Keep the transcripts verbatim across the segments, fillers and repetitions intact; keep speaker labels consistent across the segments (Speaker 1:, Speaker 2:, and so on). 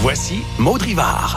Speaker 1: Voici Maud Rivard.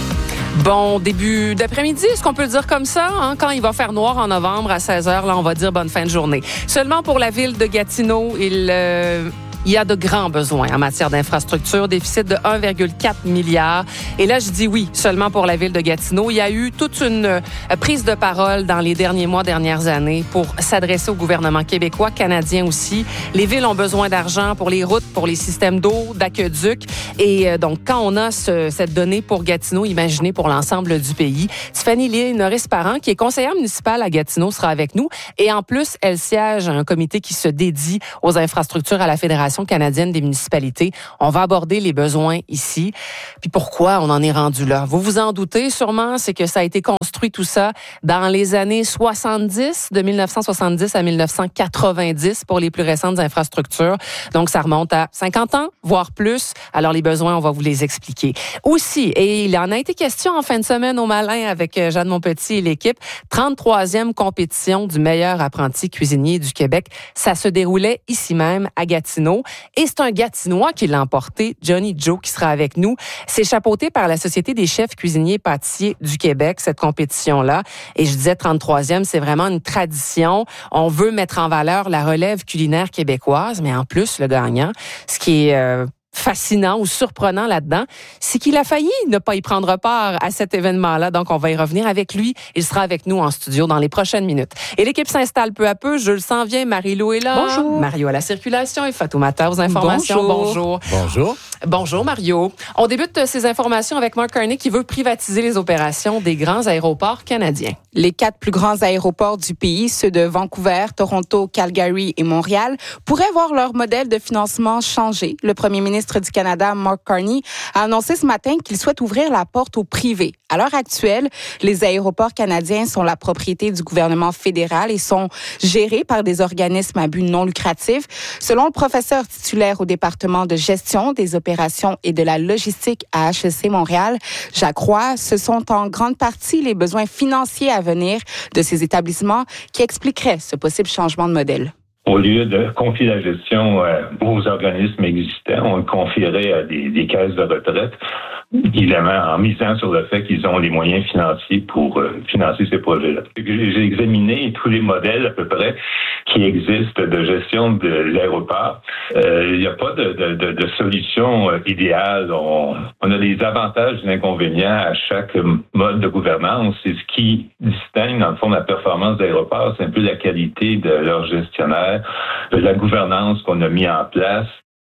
Speaker 2: Bon début d'après-midi, est-ce qu'on peut le dire comme ça? Hein? Quand il va faire noir en novembre à seize heures, là, on va dire bonne fin de journée. Seulement pour la ville de Gatineau, il... Euh Il y a de grands besoins en matière d'infrastructure, déficit de un virgule quatre milliard. Et là, je dis oui, seulement pour la ville de Gatineau. Il y a eu toute une euh, prise de parole dans les derniers mois, dernières années pour s'adresser au gouvernement québécois, canadien aussi. Les villes ont besoin d'argent pour les routes, pour les systèmes d'eau, d'aqueduc. Et euh, donc, quand on a ce, cette donnée pour Gatineau, imaginez pour l'ensemble du pays. Tiffany Norris-Parent, qui est conseillère municipale à Gatineau, sera avec nous. Et en plus, elle siège à un comité qui se dédie aux infrastructures à la Fédération canadienne des municipalités. On va aborder les besoins ici. Puis pourquoi on en est rendu là? Vous vous en doutez sûrement, c'est que ça a été construit tout ça dans les années soixante-dix, de dix-neuf cent soixante-dix à dix-neuf cent quatre-vingt-dix pour les plus récentes infrastructures. Donc ça remonte à cinquante ans, voire plus. Alors les besoins, on va vous les expliquer. Aussi, et il en a été question en fin de semaine au Malin avec Jeanne Monpetit et l'équipe, trente-troisième compétition du meilleur apprenti cuisinier du Québec. Ça se déroulait ici même à Gatineau. Et c'est un Gatinois qui l'a emporté, Johnny Joe, qui sera avec nous. C'est chapeauté par la Société des chefs cuisiniers pâtissiers du Québec, cette compétition-là. Et je disais trente-troisième, c'est vraiment une tradition. On veut mettre en valeur la relève culinaire québécoise, mais en plus, le gagnant, ce qui est... Euh, fascinant ou surprenant là-dedans, c'est qu'il a failli ne pas y prendre part à cet événement-là. Donc, on va y revenir avec lui. Il sera avec nous en studio dans les prochaines minutes. Et l'équipe s'installe peu à peu. Je le sens bien. Marie-Lou est là.
Speaker 3: Bonjour.
Speaker 2: Mario à la circulation et Fatoumata aux informations.
Speaker 3: Bonjour.
Speaker 2: Bonjour.
Speaker 3: Bonjour.
Speaker 2: Bonjour, Mario. On débute ces informations avec Mark Carney qui veut privatiser les opérations des grands aéroports canadiens.
Speaker 4: Les quatre plus grands aéroports du pays, ceux de Vancouver, Toronto, Calgary et Montréal, pourraient voir leur modèle de financement changer. Le premier ministre du Canada, Mark Carney, a annoncé ce matin qu'il souhaite ouvrir la porte au privé. À l'heure actuelle, les aéroports canadiens sont la propriété du gouvernement fédéral et sont gérés par des organismes à but non lucratif. Selon le professeur titulaire au département de gestion des opérations et de la logistique à H E C Montréal, Jacques Roy, ce sont en grande partie les besoins financiers à venir de ces établissements qui expliqueraient ce possible changement de modèle.
Speaker 5: Au lieu de confier la gestion euh, aux organismes existants, on le confierait à des, des caisses de retraite, évidemment en misant sur le fait qu'ils ont les moyens financiers pour euh, financer ces projets-là. J'ai examiné tous les modèles à peu près qui existent de gestion de l'aéroport. Euh, il n'y a pas de, de, de, de solution euh, idéale. On, on a des avantages et des inconvénients à chaque mode de gouvernance. C'est ce qui distingue, dans le fond, la performance d'aéroport. C'est un peu la qualité de leur gestionnaire, de la gouvernance qu'on a mis en place.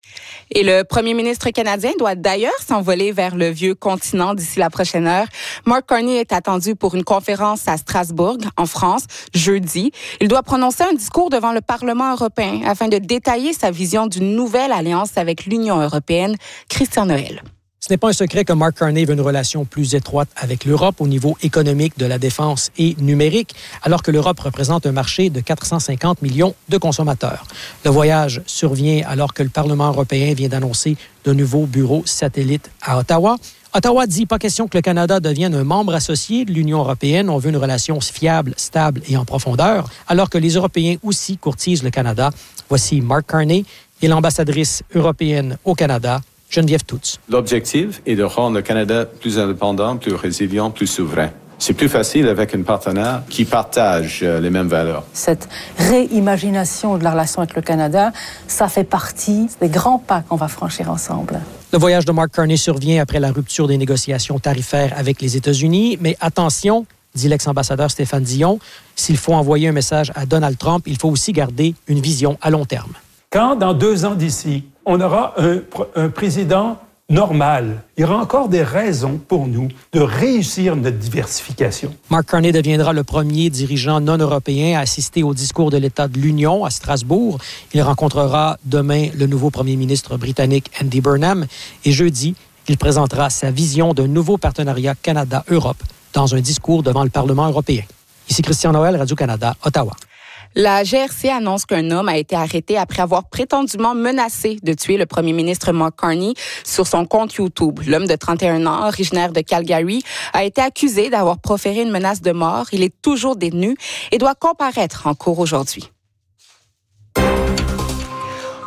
Speaker 4: Et le premier ministre canadien doit d'ailleurs s'envoler vers le vieux continent d'ici la prochaine heure. Mark Carney est attendu pour une conférence à Strasbourg, en France, jeudi. Il doit prononcer un discours devant le Parlement européen afin de détailler sa vision d'une nouvelle alliance avec l'Union européenne. Christian Noël.
Speaker 6: Ce n'est pas un secret que Mark Carney veut une relation plus étroite avec l'Europe au niveau économique, de la défense et numérique, alors que l'Europe représente un marché de quatre cent cinquante millions de consommateurs. Le voyage survient alors que le Parlement européen vient d'annoncer de nouveaux bureaux satellites à Ottawa. Ottawa dit pas question que le Canada devienne un membre associé de l'Union européenne. On veut une relation fiable, stable et en profondeur, alors que les Européens aussi courtisent le Canada. Voici Mark Carney et l'ambassadrice européenne au Canada, Geneviève Touts.
Speaker 7: L'objectif est de rendre le Canada plus indépendant, plus résilient, plus souverain. C'est plus facile avec un partenaire qui partage les mêmes valeurs.
Speaker 8: Cette réimagination de la relation avec le Canada, ça fait partie des grands pas qu'on va franchir ensemble.
Speaker 6: Le voyage de Mark Carney survient après la rupture des négociations tarifaires avec les États-Unis, mais attention, dit l'ex-ambassadeur Stéphane Dion, s'il faut envoyer un message à Donald Trump, il faut aussi garder une vision à long terme.
Speaker 9: Quand, dans deux ans d'ici, on aura un, un président normal, il y aura encore des raisons pour nous de réussir notre diversification.
Speaker 6: Mark Carney deviendra le premier dirigeant non européen à assister au discours de l'État de l'Union à Strasbourg. Il rencontrera demain le nouveau premier ministre britannique Andy Burnham et jeudi, il présentera sa vision d'un nouveau partenariat Canada-Europe dans un discours devant le Parlement européen. Ici Christian Noël, Radio-Canada, Ottawa.
Speaker 4: La G R C annonce qu'un homme a été arrêté après avoir prétendument menacé de tuer le premier ministre Mark Carney sur son compte YouTube. L'homme de trente et un ans, originaire de Calgary, a été accusé d'avoir proféré une menace de mort. Il est toujours détenu et doit comparaître en cour aujourd'hui.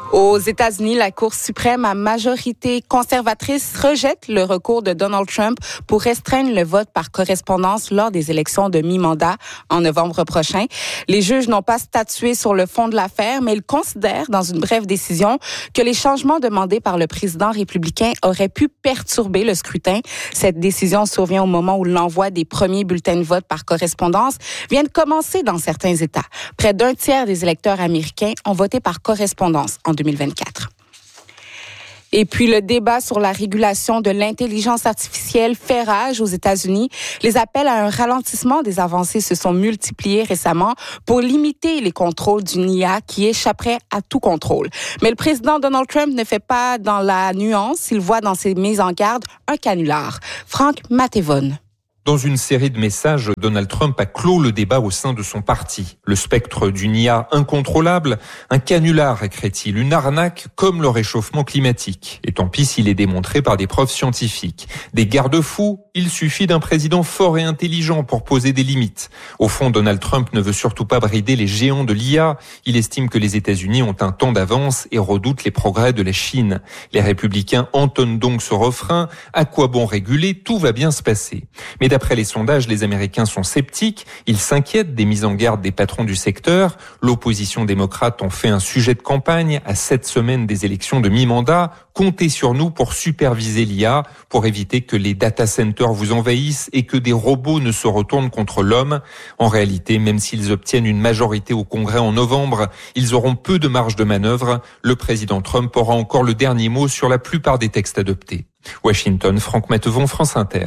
Speaker 4: Aux États-Unis, la Cour suprême à majorité conservatrice rejette le recours de Donald Trump pour restreindre le vote par correspondance lors des élections de mi-mandat en novembre prochain. Les juges n'ont pas statué sur le fond de l'affaire, mais ils considèrent dans une brève décision que les changements demandés par le président républicain auraient pu perturber le scrutin. Cette décision survient au moment où l'envoi des premiers bulletins de vote par correspondance vient de commencer dans certains États. Près d'un tiers des électeurs américains ont voté par correspondance en deux mille vingt-quatre. Et puis le débat sur la régulation de l'intelligence artificielle fait rage aux États-Unis. Les appels à un ralentissement des avancées se sont multipliés récemment pour limiter les contrôles d'une I A qui échapperait à tout contrôle. Mais le président Donald Trump ne fait pas dans la nuance. Il voit dans ses mises en garde un canular. Franck Matévon.
Speaker 1: Dans une série de messages, Donald Trump a clos le débat au sein de son parti. Le spectre d'une I A incontrôlable, un canular, écrit-il, une arnaque comme le réchauffement climatique. Et tant pis s'il est démontré par des preuves scientifiques. Des garde-fous, il suffit d'un président fort et intelligent pour poser des limites. Au fond, Donald Trump ne veut surtout pas brider les géants de l'I A. Il estime que les États-Unis ont un temps d'avance et redoute les progrès de la Chine. Les républicains entonnent donc ce refrain. À quoi bon réguler? Tout va bien se passer. Mais d'après les sondages, les Américains sont sceptiques. Ils s'inquiètent des mises en garde des patrons du secteur. L'opposition démocrate en fait un sujet de campagne à sept semaines des élections de mi-mandat. Comptez sur nous pour superviser l'I A, pour éviter que les data centers vous envahissent et que des robots ne se retournent contre l'homme. En réalité, même s'ils obtiennent une majorité au Congrès en novembre, ils auront peu de marge de manœuvre. Le président Trump aura encore le dernier mot sur la plupart des textes adoptés. Washington, Franck Mattevon, France Inter.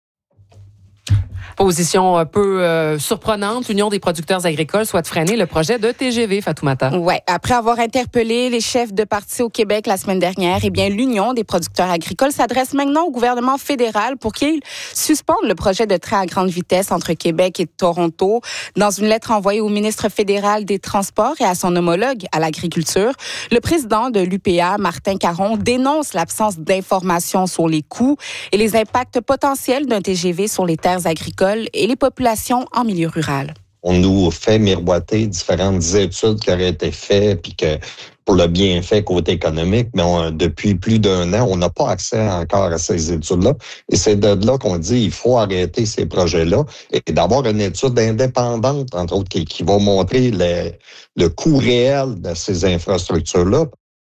Speaker 2: Position un peu euh, surprenante, l'Union des producteurs agricoles souhaite freiner le projet de T G V, Fatoumata.
Speaker 4: Ouais, après avoir interpellé les chefs de partis au Québec la semaine dernière, eh bien l'Union des producteurs agricoles s'adresse maintenant au gouvernement fédéral pour qu'il suspende le projet de train à grande vitesse entre Québec et Toronto. Dans une lettre envoyée au ministre fédéral des Transports et à son homologue à l'agriculture, le président de l'U P A, Martin Caron, dénonce l'absence d'informations sur les coûts et les impacts potentiels d'un T G V sur les terres agricoles et les populations en milieu rural.
Speaker 3: On nous fait miroiter différentes études qui auraient été faites puis que pour le bienfait côté économique, mais on, depuis plus d'un an, on n'a pas accès encore à ces études-là. Et c'est de là qu'on dit qu'il faut arrêter ces projets-là et d'avoir une étude indépendante, entre autres, qui, qui va montrer le, le coût réel de ces infrastructures-là.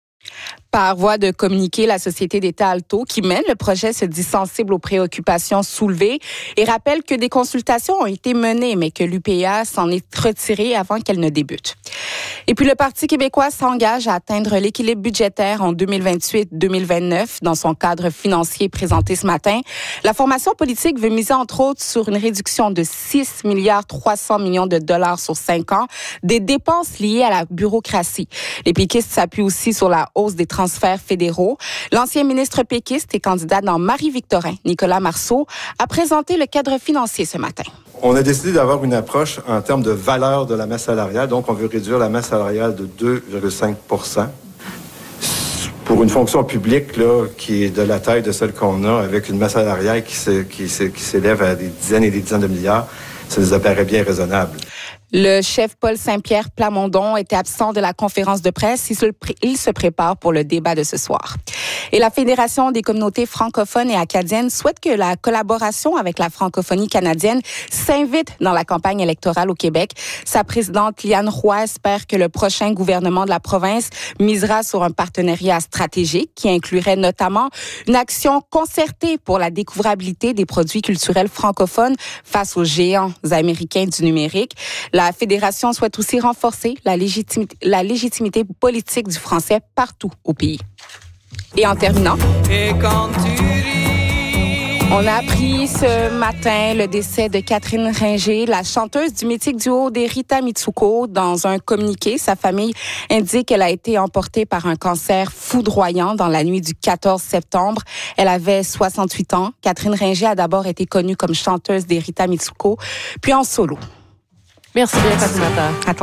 Speaker 4: Par voie de communiqué, la société d'État Alto, qui mène le projet, se dit sensible aux préoccupations soulevées et rappelle que des consultations ont été menées, mais que l'U P A s'en est retirée avant qu'elle ne débute. Et puis, le Parti québécois s'engage à atteindre l'équilibre budgétaire en deux mille vingt-huit deux mille vingt-neuf dans son cadre financier présenté ce matin. La formation politique veut miser, entre autres, sur une réduction de six milliards trois cents millions de dollars sur cinq ans des dépenses liées à la bureaucratie. Les péquistes s'appuient aussi sur la hausse des transferts fédéraux. L'ancien ministre péquiste et candidat dans Marie-Victorin, Nicolas Marceau, a présenté le cadre financier ce matin.
Speaker 10: On a décidé d'avoir une approche en termes de valeur de la masse salariale. Donc, on veut réduire la masse salariale de deux virgule cinq pour cent. Pour une fonction publique là, qui est de la taille de celle qu'on a, avec une masse salariale qui, se, qui, se, qui s'élève à des dizaines et des dizaines de milliards, ça nous apparaît bien raisonnable.
Speaker 4: Le chef Paul Saint-Pierre Plamondon était absent de la conférence de presse. Il se, il se prépare pour le débat de ce soir. Et la Fédération des communautés francophones et acadiennes souhaite que la collaboration avec la francophonie canadienne s'invite dans la campagne électorale au Québec. Sa présidente Liane Roy espère que le prochain gouvernement de la province misera sur un partenariat stratégique qui inclurait notamment une action concertée pour la découvrabilité des produits culturels francophones face aux géants américains du numérique. La Fédération souhaite aussi renforcer la légitimité, la légitimité politique du français partout au pays. Et en terminant, on a appris ce matin le décès de Catherine Ringer, la chanteuse du mythique duo des Rita Mitsuko. Dans un communiqué, sa famille indique qu'elle a été emportée par un cancer foudroyant dans la nuit du quatorze septembre. Elle avait soixante-huit ans. Catherine Ringer a d'abord été connue comme chanteuse des Rita Mitsuko, puis en solo.
Speaker 2: Merci bien, Fatoumata.
Speaker 4: À tantôt.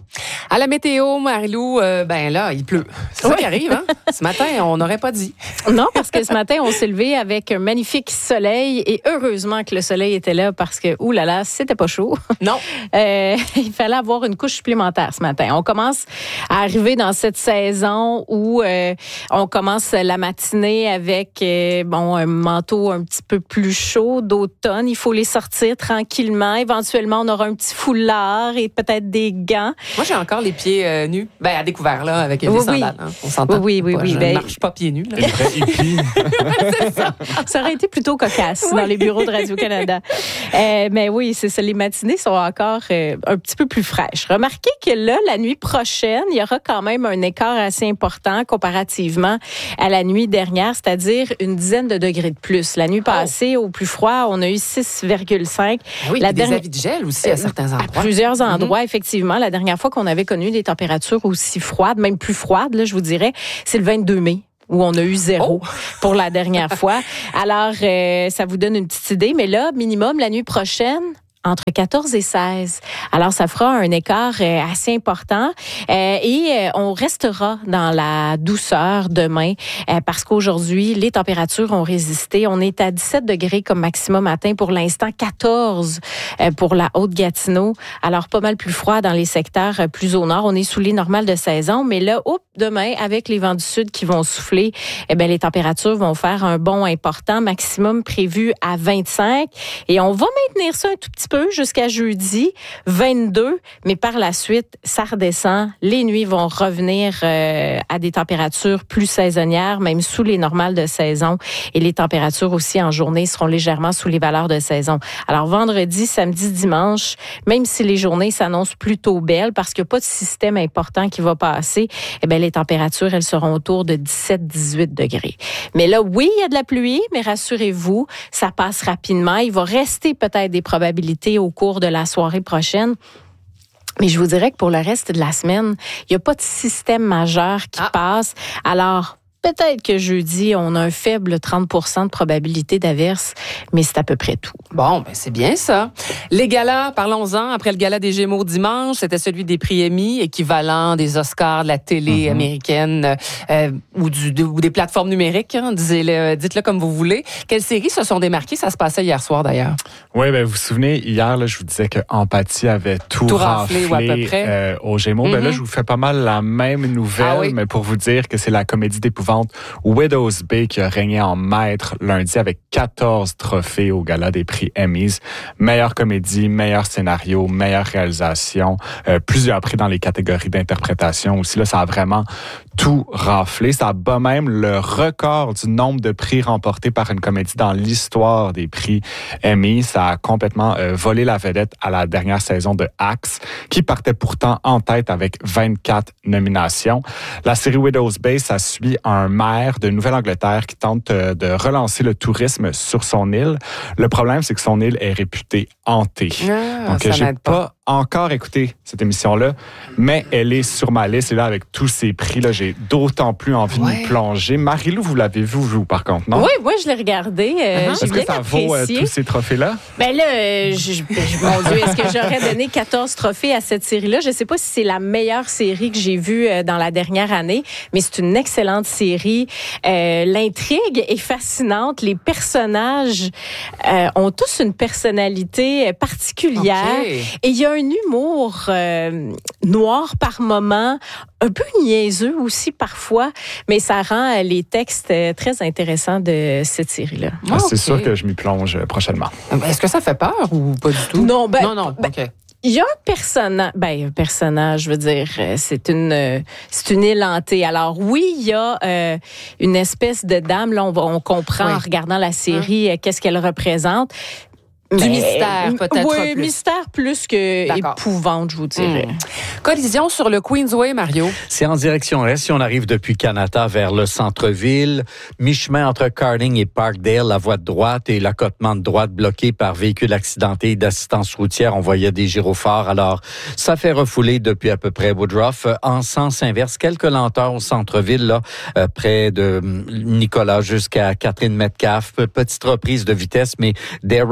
Speaker 2: À la météo, Marie-Lou, euh, ben là, il pleut. C'est ça
Speaker 11: oui.
Speaker 2: qui arrive, hein? Ce matin, on n'aurait pas dit.
Speaker 11: Non, parce que ce matin, on s'est levé avec un magnifique soleil et heureusement que le soleil était là parce que, oulala, c'était pas chaud.
Speaker 2: Non.
Speaker 11: Euh, il fallait avoir une couche supplémentaire ce matin. On commence à arriver dans cette saison où euh, on commence la matinée avec euh, bon un manteau un petit peu plus chaud d'automne. Il faut les sortir tranquillement. Éventuellement, on aura un petit foulard et peut-être des gants.
Speaker 2: Moi, j'ai encore les pieds euh, nus. Ben, à découvert, là, avec des
Speaker 11: oui,
Speaker 2: sandales. Hein. On s'entend.
Speaker 11: Oui, oui,
Speaker 2: pas.
Speaker 11: oui.
Speaker 2: Je
Speaker 11: ben,
Speaker 2: ne marche pas pieds nus. Là.
Speaker 1: Une vraie hippie.
Speaker 11: c'est ça. Ça aurait été plutôt cocasse oui. dans les bureaux de Radio-Canada. Euh, mais oui, c'est ça. Les matinées sont encore euh, un petit peu plus fraîches. Remarquez que là, la nuit prochaine, il y aura quand même un écart assez important comparativement à la nuit dernière, c'est-à-dire une dizaine de degrés de plus. La nuit passée, oh. au plus froid, on a eu six virgule cinq.
Speaker 2: Ah oui, la dernière... des avis de gel aussi à certains endroits.
Speaker 11: À plusieurs endroits, mm-hmm. effectivement. La dernière fois qu'on avait connu des températures aussi froides, même plus froides, là, je vous dirais, c'est le vingt-deux mai. Où on a eu zéro oh. pour la dernière fois. Alors, euh, ça vous donne une petite idée. Mais là, minimum, la nuit prochaine, entre quatorze et seize. Alors, ça fera un écart euh, assez important euh, et euh, on restera dans la douceur demain euh, parce qu'aujourd'hui, les températures ont résisté. On est à dix-sept degrés comme maximum matin pour l'instant, quatorze euh, pour la Haute-Gatineau. Alors, pas mal plus froid dans les secteurs euh, plus au nord. On est sous les normales de saison, mais là, hop, demain, avec les vents du sud qui vont souffler, eh bien, les températures vont faire un bond important, maximum prévu à vingt-cinq et on va maintenir ça un tout petit peu jusqu'à jeudi, vingt-deux, mais par la suite, ça redescend. Les nuits vont revenir euh, à des températures plus saisonnières, même sous les normales de saison. Et les températures aussi en journée seront légèrement sous les valeurs de saison. Alors, vendredi, samedi, dimanche, même si les journées s'annoncent plutôt belles parce qu'il n'y a pas de système important qui va passer, eh bien, les températures, elles seront autour de dix-sept à dix-huit degrés. Mais là, oui, il y a de la pluie, mais rassurez-vous, ça passe rapidement. Il va rester peut-être des probabilités au cours de la soirée prochaine. Mais je vous dirais que pour le reste de la semaine, il n'y a pas de système majeur qui ah. passe. Alors, peut-être que jeudi, on a un faible trente pour cent de probabilité d'averse, mais c'est à peu près tout.
Speaker 2: Bon, ben c'est bien ça. Les galas, parlons-en. Après le gala des Gémeaux dimanche, c'était celui des prix Emmy, équivalent des Oscars de la télé mm-hmm. américaine euh, ou, du, de, ou des plateformes numériques. Hein, dites-le, dites-le comme vous voulez. Quelles séries se sont démarquées? Ça se passait hier soir, d'ailleurs.
Speaker 12: Oui, ben vous vous souvenez, hier, là, je vous disais que Empathie avait tout,
Speaker 2: tout
Speaker 12: raflé,
Speaker 2: raflé à peu près.
Speaker 12: Euh, aux Gémeaux. Mm-hmm. Ben là, je vous fais pas mal la même nouvelle, ah oui. mais pour vous dire que c'est la comédie d'épouvante Widow's Bay qui a régné en maître lundi avec quatorze trophées au gala des prix Emmys. Meilleure comédie, meilleur scénario, meilleure réalisation, euh, plusieurs prix dans les catégories d'interprétation aussi. Là, ça a vraiment tout raflé. Ça bat même le record du nombre de prix remportés par une comédie dans l'histoire des prix Emmy. Ça a complètement euh, volé la vedette à la dernière saison de Axe, qui partait pourtant en tête avec vingt-quatre nominations. La série Widow's Bay, ça suit un maire de Nouvelle-Angleterre qui tente euh, de relancer le tourisme sur son île. Le problème, c'est que son île est réputée hantée.
Speaker 2: Ah,
Speaker 12: Donc, j'ai pas, pas encore écouté cette émission-là, mais elle est sur ma liste. Et là, avec tous ces prix-là, j'ai d'autant plus envie ouais. de m'y plonger. Marie-Lou, vous l'avez vu, vous, par contre, non?
Speaker 11: Oui, moi, je l'ai regardé. Euh,
Speaker 12: uh-huh. Est-ce que ça apprécié. vaut euh, tous ces trophées-là?
Speaker 11: Ben là, euh, je, je, mon Dieu, est-ce que j'aurais donné quatorze trophées à cette série-là? Je ne sais pas si c'est la meilleure série que j'ai vue euh, dans la dernière année, mais c'est une excellente série. Euh, l'intrigue est fascinante. Les personnages euh, ont tous une personnalité particulière. Okay. Et il y a un humour euh, noir par moments, un peu niaiseux aussi parfois, mais ça rend les textes très intéressants de cette série-là.
Speaker 12: Ah, okay. C'est sûr que je m'y plonge prochainement.
Speaker 2: Est-ce que ça fait peur ou pas du tout?
Speaker 11: Non, ben,
Speaker 2: non, non.
Speaker 11: Ben,
Speaker 2: OK.
Speaker 11: Il y a un personnage, ben un personnage, je veux dire, c'est une, c'est une île hantée. Alors oui, il y a euh, une espèce de dame, là, on, on comprend oui. en regardant la série, hein? Qu'est-ce qu'elle représente.
Speaker 2: Du
Speaker 11: mais,
Speaker 2: mystère, peut-être
Speaker 11: oui,
Speaker 2: plus.
Speaker 11: mystère plus que D'accord. épouvante, je vous dirais.
Speaker 2: Mmh. Collision sur le Queensway, Mario.
Speaker 13: C'est en direction est. Si on arrive depuis Kanata vers le centre-ville, mi-chemin entre Carding et Parkdale, la voie de droite et l'accotement de droite bloqué par véhicules accidentés d'assistance routière. On voyait des gyrophares. Alors, ça fait refouler depuis à peu près Woodruff. En sens inverse, quelques lenteurs au centre-ville, là, euh, près de Nicolas jusqu'à Catherine Metcalfe. Petite reprise de vitesse, mais dès Rochester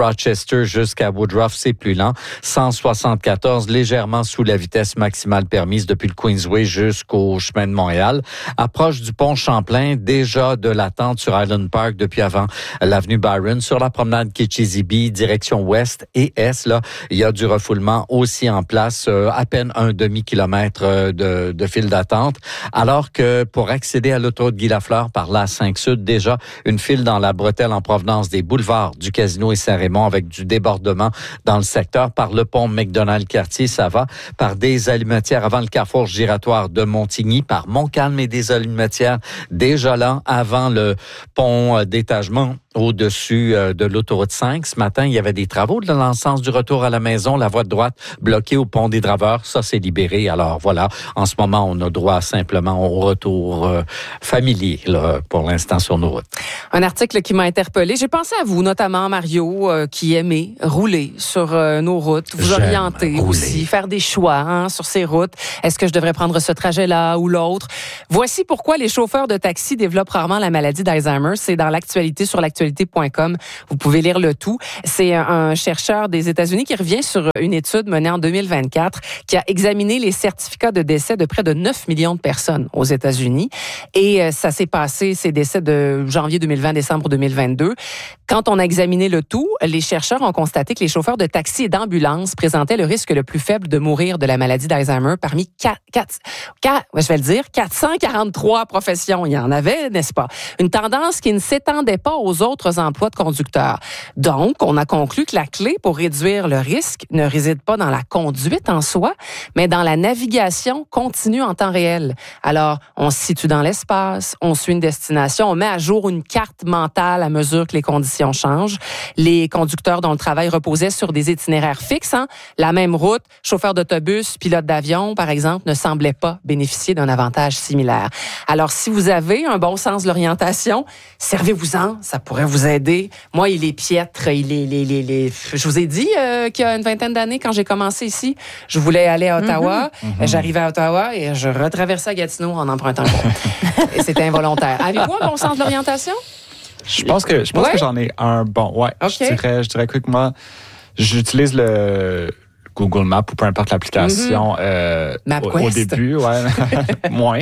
Speaker 13: Leicester jusqu'à Woodruff, c'est plus lent. cent soixante-quatorze, légèrement sous la vitesse maximale permise depuis le Queensway jusqu'au chemin de Montréal. Approche du pont Champlain, déjà de l'attente sur Island Park depuis avant l'avenue Byron. Sur la promenade Kitchissippi, direction ouest et est, là, il y a du refoulement aussi en place, euh, à peine un demi-kilomètre de, de file d'attente. Alors que pour accéder à l'autoroute Guy-Lafleur par l'A cinq Sud, déjà une file dans la bretelle en provenance des boulevards du Casino et Saint-Raymond avec du débordement dans le secteur. Par le pont McDonald-Cartier, ça va. Par des allumetières avant le carrefour giratoire de Montigny, par Montcalm et des allumetières déjà là avant le pont d'étagement au-dessus de l'autoroute cinq. Ce matin, il y avait des travaux dans le sens du retour à la maison. La voie de droite bloquée au pont des Draveurs. Ça, c'est libéré. Alors voilà, en ce moment, on a droit simplement au retour euh, familier là, pour l'instant sur nos routes.
Speaker 2: Un article qui m'a interpellée. J'ai pensé à vous, notamment Mario, euh, qui aimait rouler sur euh, nos routes, vous
Speaker 13: J'aime
Speaker 2: orienter
Speaker 13: rouler.
Speaker 2: aussi, faire des choix hein, sur ces routes. Est-ce que je devrais prendre ce trajet-là ou l'autre? Voici pourquoi les chauffeurs de taxi développent rarement la maladie d'Alzheimer. C'est dans l'actualité sur l'actualité point com. Vous pouvez lire le tout. C'est un chercheur des États-Unis qui revient sur une étude menée en deux mille vingt-quatre qui a examiné les certificats de décès de près de neuf millions de personnes aux États-Unis. Et ça s'est passé, ces décès de janvier deux mille vingt, décembre deux mille vingt-deux. Quand on a examiné le tout, les chercheurs ont constaté que les chauffeurs de taxi et d'ambulance présentaient le risque le plus faible de mourir de la maladie d'Alzheimer parmi quatre, quatre, quatre, je vais le dire, quatre cent quarante-trois professions. Il y en avait, n'est-ce pas? Une tendance qui ne s'étendait pas aux autres emplois de conducteurs. Donc, on a conclu que la clé pour réduire le risque ne réside pas dans la conduite en soi, mais dans la navigation continue en temps réel. Alors, on se situe dans l'espace, on suit une destination, on met à jour une carte mentale à mesure que les conditions changent. Les conducteurs dont le travail reposait sur des itinéraires fixes, hein, la même route, chauffeur d'autobus, pilote d'avion, par exemple, ne semblaient pas bénéficier d'un avantage similaire. Alors, si vous avez un bon sens de l'orientation, servez-vous-en, ça pourrait vous aider. Moi, il est piètre, il est, les, les, les... Je vous ai dit euh, qu'il y a une vingtaine d'années, quand j'ai commencé ici, je voulais aller à Ottawa. Mm-hmm. J'arrivais à Ottawa et je retraversais à Gatineau en empruntant le pont. Et c'était involontaire. Avez-vous un bon sens de l'orientation?
Speaker 12: Je pense que je pense ouais? que j'en ai un bon. Ouais. Okay. Je dirais, je dirais que moi, j'utilise le Google Maps ou peu importe l'application. Mm-hmm. euh, au, au début, ouais, moins.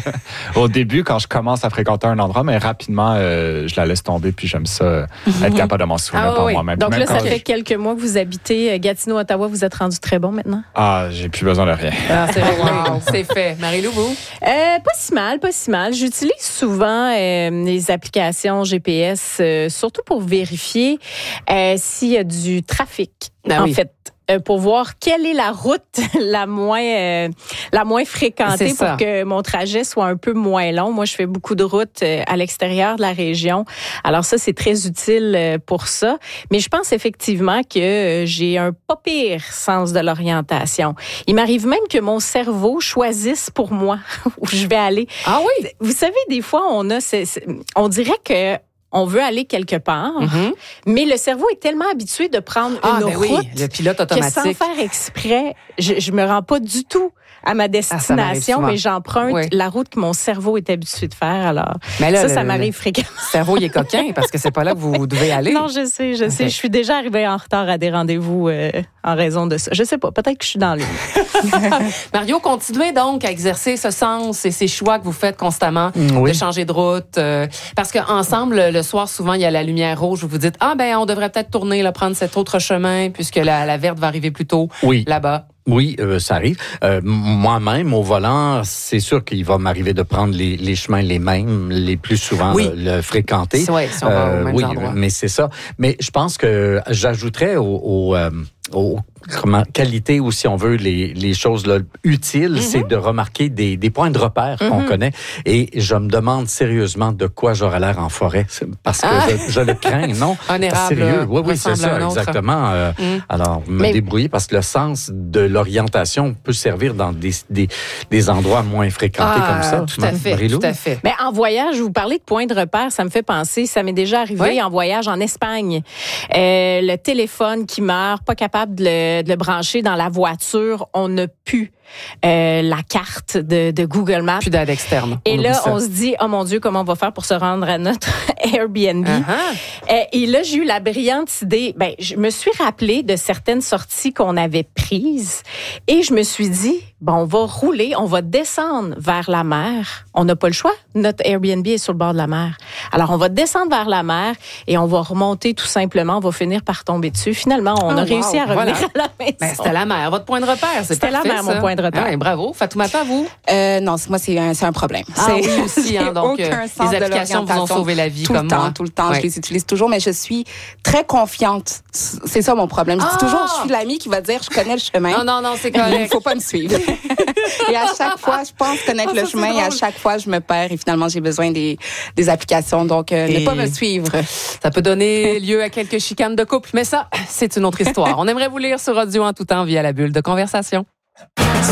Speaker 12: Au début, quand je commence à fréquenter un endroit, mais rapidement, euh, je la laisse tomber, puis j'aime ça, mm-hmm. être capable de m'en souvenir ah, par oui. moi-même.
Speaker 11: Donc
Speaker 12: même
Speaker 11: là, ça fait
Speaker 12: je...
Speaker 11: quelques mois que vous habitez Gatineau, Ottawa, vous êtes rendu très bon maintenant?
Speaker 12: Ah, j'ai plus besoin de rien.
Speaker 2: Ah, c'est wow, c'est fait. Marie-Lou, vous?
Speaker 11: Euh, pas si mal, pas si mal. J'utilise souvent euh, les applications G P S, euh, surtout pour vérifier euh, s'il y a du trafic. Ah, en oui. fait, euh, pour voir quelle est la route la moins euh, la moins fréquentée pour ça. Que mon trajet soit un peu moins long. Moi, je fais beaucoup de routes euh, à l'extérieur de la région. Alors ça, c'est très utile euh, pour ça. Mais je pense effectivement que euh, j'ai un pas pire sens de l'orientation. Il m'arrive même que mon cerveau choisisse pour moi où je vais aller.
Speaker 2: Ah oui?
Speaker 11: Vous savez, des fois, on a, c'est, c'est, on dirait que on veut aller quelque part, mm-hmm. mais le cerveau est tellement habitué de prendre
Speaker 2: ah,
Speaker 11: une
Speaker 2: ben
Speaker 11: route
Speaker 2: oui, le pilote automatique.
Speaker 11: Que sans faire exprès, je, je me rends pas du tout à ma destination, ah, mais j'emprunte oui. la route que mon cerveau est habitué de faire. Alors, mais là, ça, le, ça m'arrive fréquemment.
Speaker 2: Le cerveau, il est coquin parce que c'est pas là que vous devez aller.
Speaker 11: Non, je sais, je sais. Okay. Je suis déjà arrivée en retard à des rendez-vous euh, en raison de ça. Je sais pas, peut-être que je suis dans le...
Speaker 2: Mario, continuez donc à exercer ce sens et ces choix que vous faites constamment oui. de changer de route. Euh, parce qu'ensemble, le soir, souvent, il y a la lumière rouge. Vous vous dites, ah ben, on devrait peut-être tourner, là, prendre cet autre chemin puisque la, la verte va arriver plus tôt
Speaker 13: oui.
Speaker 2: là-bas.
Speaker 13: Oui, euh, ça arrive. Euh, moi-même, au volant, c'est sûr qu'il va m'arriver de prendre les, les chemins les mêmes, les plus souvent oui. le, le fréquentés.
Speaker 2: Oui, si on va euh, au même
Speaker 13: oui,
Speaker 2: endroit.
Speaker 13: Mais c'est ça. Mais je pense que j'ajouterais au... au euh, aux comment, qualités ou, si on veut, les, les choses là, utiles, mm-hmm. c'est de remarquer des, des points de repère mm-hmm. qu'on connaît. Et je me demande sérieusement de quoi j'aurais l'air en forêt, parce que ah. je, je le crains, non?
Speaker 2: Un érable.
Speaker 13: Sérieux. Oui, oui, c'est ça, exactement. Euh, mm. Alors, me Mais... débrouiller, parce que le sens de l'orientation peut servir dans des, des, des endroits moins fréquentés
Speaker 2: ah,
Speaker 13: comme ça.
Speaker 2: Tout à fait,
Speaker 13: Marie-Lou?
Speaker 2: tout à fait.
Speaker 11: Mais en voyage, vous parlez de points de repère, ça me fait penser, ça m'est déjà arrivé oui. en voyage en Espagne. Euh, le téléphone qui meurt, pas capable de le, de le brancher dans la voiture, on n'a plus euh, la carte de, de Google Maps.
Speaker 2: Plus d'aide externe.
Speaker 11: Et là, on se dit, oh mon Dieu, comment on va faire pour se rendre à notre Airbnb. Uh-huh. Euh, et là, j'ai eu la brillante idée. Ben, je me suis rappelée de certaines sorties qu'on avait prises et je me suis dit, bon, on va rouler, on va descendre vers la mer. On n'a pas le choix. Notre Airbnb est sur le bord de la mer. Alors, on va descendre vers la mer et on va remonter tout simplement. On va finir par tomber dessus. Finalement, on oh, a wow, réussi à revenir voilà. à la maison.
Speaker 2: Ben, c'était la mer, votre point de repère. C'est
Speaker 11: c'était
Speaker 2: parfait,
Speaker 11: la mer,
Speaker 2: ça.
Speaker 11: mon point de repère.
Speaker 2: Ouais, bravo. Fatoumata, vous?
Speaker 4: Euh, non, moi, c'est un, c'est un problème.
Speaker 2: Ah
Speaker 4: c'est,
Speaker 2: oui, aussi. Hein, donc,
Speaker 4: aucun
Speaker 2: euh,
Speaker 4: sens
Speaker 2: les applications vous ont sauvé la vie
Speaker 4: tout
Speaker 2: comme
Speaker 4: le temps,
Speaker 2: moi.
Speaker 4: Tout le temps,
Speaker 2: ouais.
Speaker 4: je les utilise toujours, mais je suis très confiante. C'est ça mon problème. Je dis
Speaker 2: ah!
Speaker 4: toujours, je suis l'amie qui va dire, je connais le chemin.
Speaker 2: Non, non, non, c'est correct.
Speaker 4: Il ne faut pas me suivre. Et à chaque fois, je pense connaître oh, le chemin et à chaque fois, je me perds et finalement, j'ai besoin des, des applications. Donc, euh, ne pas me suivre.
Speaker 2: Ça peut donner lieu à quelques chicanes de couple, mais ça, c'est une autre histoire. On aimerait vous lire sur audio en tout temps via la bulle de conversation.